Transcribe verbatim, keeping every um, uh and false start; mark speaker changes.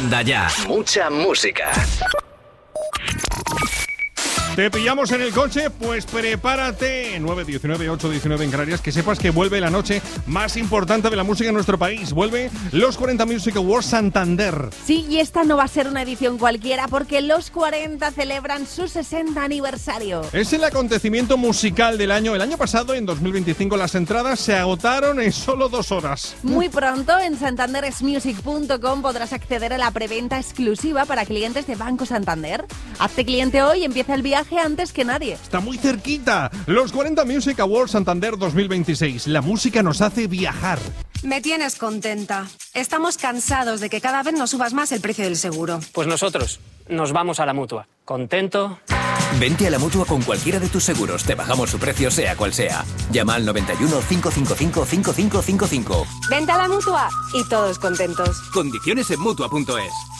Speaker 1: Manda ya. Mucha música.
Speaker 2: ¿Te pillamos en el coche? Pues prepárate. nueve diecinueve, ocho diecinueve en Canarias. Que sepas que vuelve la noche más importante de la música en nuestro país. Vuelve los cuarenta Music Awards Santander.
Speaker 3: Sí, y esta no va a ser una edición cualquiera porque los cuarenta celebran su sesenta aniversario.
Speaker 2: Es el acontecimiento musical del año. El año pasado, en dos mil veinticinco, las entradas se agotaron en solo dos horas.
Speaker 3: Muy pronto en santanderes music punto com podrás acceder a la preventa exclusiva para clientes de Banco Santander. Hazte cliente hoy y empieza el viaje antes que nadie.
Speaker 2: Está muy cerquita. Los cuarenta Music Awards Santander dos mil veintiséis. La música nos hace viajar.
Speaker 4: Me tienes contenta. Estamos cansados de que cada vez nos subas más el precio del seguro.
Speaker 5: Pues nosotros nos vamos a la Mutua. ¿Contento?
Speaker 1: Vente a la Mutua con cualquiera de tus seguros. Te bajamos su precio sea cual sea. Llama al noventa y uno, cinco cinco cinco, cinco cinco cinco cinco.
Speaker 4: Vente a la Mutua y todos contentos.
Speaker 1: Condiciones en Mutua punto es.